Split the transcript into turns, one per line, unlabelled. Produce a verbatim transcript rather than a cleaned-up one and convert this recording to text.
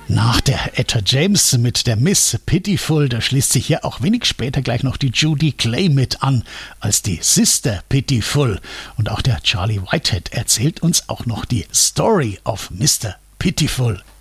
Nach der Etta James mit der Miss Pitiful, da schließt sich hier auch wenig später gleich noch die Judy Clay mit an als die Sister Pitiful. Und auch der Charlie Whitehead erzählt uns auch noch die Story of Mister Pitiful.